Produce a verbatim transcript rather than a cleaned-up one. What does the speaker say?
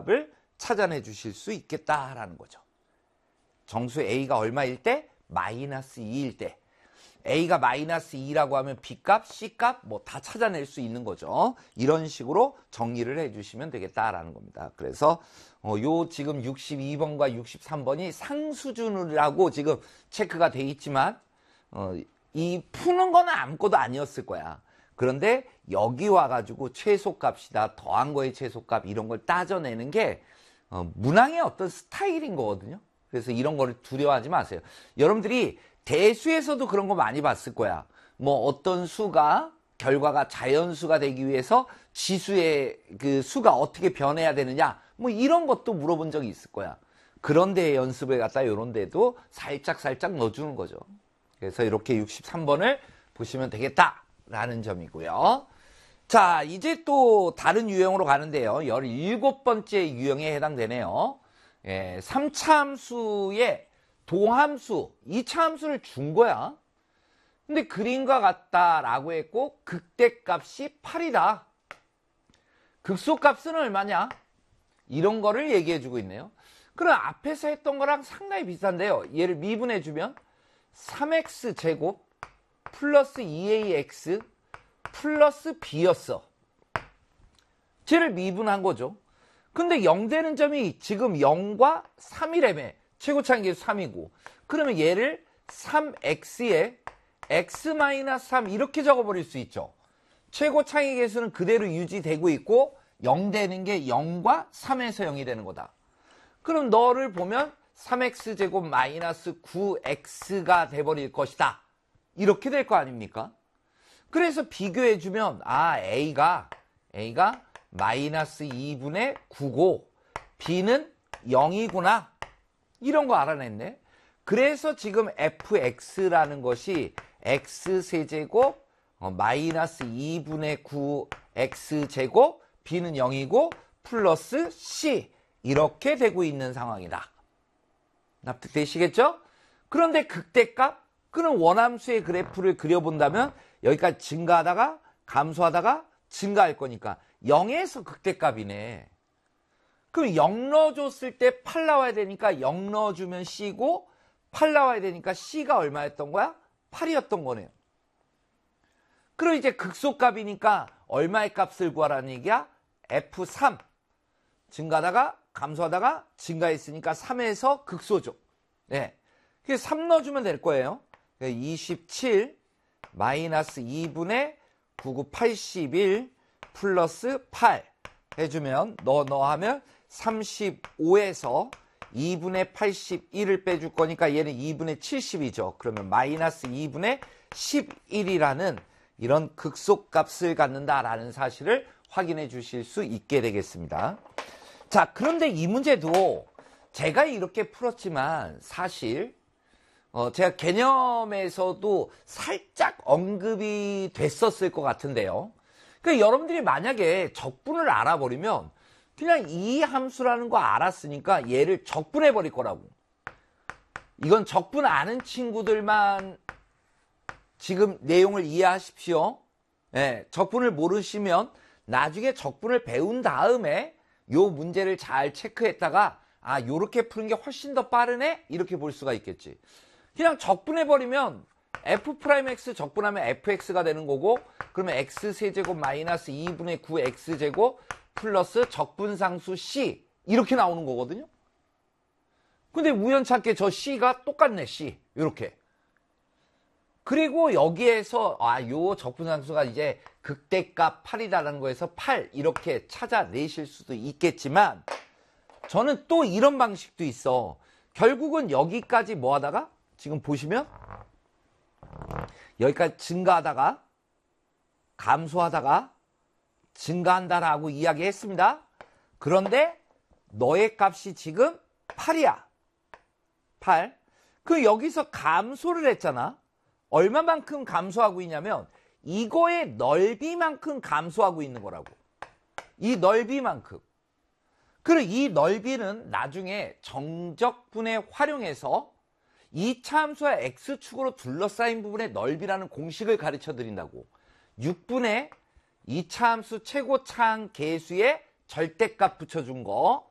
값을 찾아내 주실 수 있겠다라는 거죠. 정수 A가 얼마일 때? 마이너스 이일 때. A가 마이너스 이라고 하면 B값, C값 뭐 다 찾아낼 수 있는 거죠. 이런 식으로 정리를 해주시면 되겠다라는 겁니다. 그래서 어, 요 지금 육십이 번과 육십삼 번이 상수준이라고 지금 체크가 돼 있지만 어, 이 푸는 거는 아무것도 아니었을 거야. 그런데 여기 와가지고 최소값이다, 더한 거의 최소값 이런 걸 따져내는 게 어, 문항의 어떤 스타일인 거거든요. 그래서 이런 거를 두려워하지 마세요. 여러분들이 대수에서도 그런 거 많이 봤을 거야. 뭐 어떤 수가 결과가 자연수가 되기 위해서 지수의 그 수가 어떻게 변해야 되느냐 뭐 이런 것도 물어본 적이 있을 거야. 그런데 연습을 갖다 이런 데도 살짝 살짝 넣어주는 거죠. 그래서 이렇게 육십삼 번을 보시면 되겠다라는 점이고요. 자, 이제 또 다른 유형으로 가는데요. 열일곱 번째 유형에 해당되네요. 예, 삼 차 함수의 도함수, 이 차 함수를 준 거야. 근데 그림과 같다라고 했고 극대값이 팔이다. 극소값은 얼마냐? 이런 거를 얘기해 주고 있네요. 그럼 앞에서 했던 거랑 상당히 비슷한데요. 얘를 미분해 주면 삼 엑스 제곱 플러스 이 에이 엑스 플러스 B였어. 쟤를 미분한 거죠. 근데 영 되는 점이 지금 영과 삼이라며. 최고차항 계수 삼이고. 그러면 얘를 삼 엑스에 x 삼 이렇게 적어버릴 수 있죠. 최고차항의 개수는 그대로 유지되고 있고 영 되는 게 영과 삼에서 영이 되는 거다. 그럼 너를 보면 삼 엑스 제곱 마이너스 구 엑스가 돼버릴 것이다. 이렇게 될 거 아닙니까? 그래서 비교해주면 아 A가 A가 마이너스 이분의 구고 B는 영이구나. 이런 거 알아냈네. 그래서 지금 에프엑스라는 것이 x세제곱 어, 마이너스 이분의 구 엑스제곱 B는 영이고 플러스 C 이렇게 되고 있는 상황이다. 납득되시겠죠? 그런데 극대값? 그럼 원함수의 그래프를 그려본다면 여기까지 증가하다가 감소하다가 증가할 거니까 영에서 극대값이네. 그럼 영 넣어줬을 때 팔 나와야 되니까 영 넣어주면 C고 팔 나와야 되니까 C가 얼마였던 거야? 팔이었던 거네요. 그럼 이제 극소값이니까 얼마의 값을 구하라는 얘기야? 에프 삼. 증가하다가 감소하다가 증가했으니까 삼에서 극소죠. 네. 그래서 삼 넣어주면 될 거예요. 이십칠 마이너스 이분의 구구 팔십일 플러스 팔 해주면 너 너 하면 삼십오에서 이분의 팔십일을 빼줄 거니까 얘는 이분의 칠십이죠. 그러면 마이너스 이분의 십일이라는 이런 극소값을 갖는다라는 사실을 확인해 주실 수 있게 되겠습니다. 자, 그런데 이 문제도 제가 이렇게 풀었지만 사실 어, 제가 개념에서도 살짝 언급이 됐었을 것 같은데요. 그러니까 여러분들이 만약에 적분을 알아버리면 그냥 이 함수라는 거 알았으니까 얘를 적분해 버릴 거라고. 이건 적분 아는 친구들만 지금 내용을 이해하십시오. 예, 적분을 모르시면 나중에 적분을 배운 다음에 요 문제를 잘 체크했다가 아 요렇게 푸는 게 훨씬 더 빠르네? 이렇게 볼 수가 있겠지. 그냥 적분해버리면 F'X 적분하면 에프엑스가 되는 거고 그러면 X세제곱 마이너스 이분의 구 엑스제곱 플러스 적분상수 C 이렇게 나오는 거거든요. 근데 우연찮게 저 C가 똑같네. C 이렇게. 그리고 여기에서 아 요 적분상수가 이제 극대값 팔이다라는 거에서 팔 이렇게 찾아내실 수도 있겠지만 저는 또 이런 방식도 있어. 결국은 여기까지 뭐 하다가 지금 보시면 여기까지 증가하다가 감소하다가 증가한다라고 이야기했습니다. 그런데 너의 값이 지금 팔이야. 팔. 그 여기서 감소를 했잖아. 얼마만큼 감소하고 있냐면 이거의 넓이만큼 감소하고 있는 거라고. 이 넓이만큼. 그리고 이 넓이는 나중에 정적분에 활용해서 이 차 함수와 x축으로 둘러싸인 부분의 넓이라는 공식을 가르쳐 드린다고. 육분의 이 차 함수 최고차항 계수의 절대값 붙여준 거.